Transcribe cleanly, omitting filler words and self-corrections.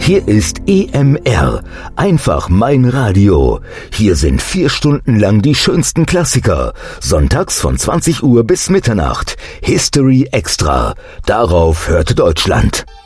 Hier ist EMR, einfach mein Radio. Hier sind 4 Stunden lang die schönsten Klassiker. Sonntags von 20 Uhr bis Mitternacht. History Extra. Darauf hört Deutschland.